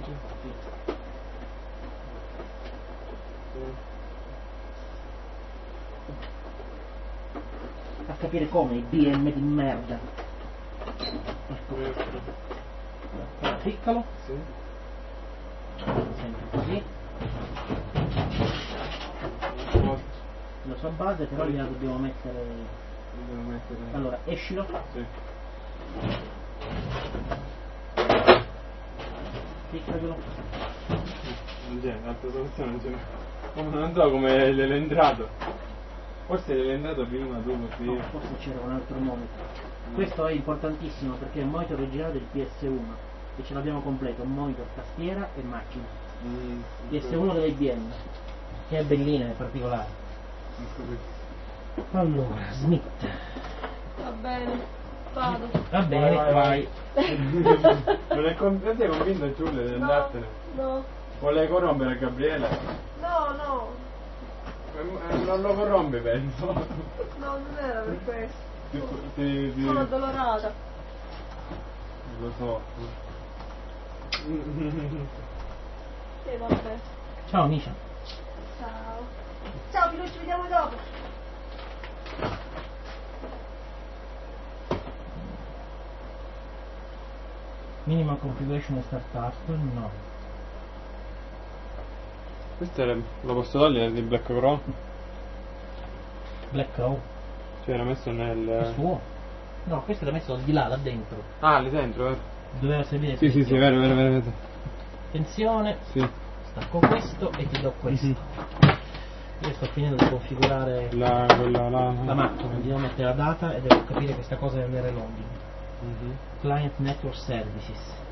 semplice. A capire come i DM di merda. Piccolo. Sì. Sempre così. La sua base però gliela dobbiamo mettere. Allora, escilo. Sì. Piccolo. Non c'è, l'altra soluzione non c'è. Non so come l'è entrato. Forse l'è entrato prima tu così. No, forse c'era un altro monitor. Questo è importantissimo perché è il monitor originale del PS1 e ce l'abbiamo completo, monitor, tastiera e macchina. PS1 dell'IBM, che è bellina, è particolare. Allora, Smith. Va bene, vado. Va bene, vai. Non è convinto Giulia di andartene? No. Vuole corrompere Gabriele? No. Non lo corrompe, penso. No, non era per questo. Sono addolorata. Lo so. Sì, vabbè. Ciao Misha. Ciao, Pino, ci vediamo dopo. Minimum configuration e startup, no. Questo lo posso togliere di Black Crow? Black Crow. Cioè era messo È nel... suo? No, questo l'ha messo di là dentro. Ah, lì dentro, vero? Doveva servire. Sì, vero. Attenzione. Sì. Stacco questo e ti do questo. Io sto finendo di configurare la macchina, devo mettere la data e devo capire questa cosa nelle login. Client Network Services.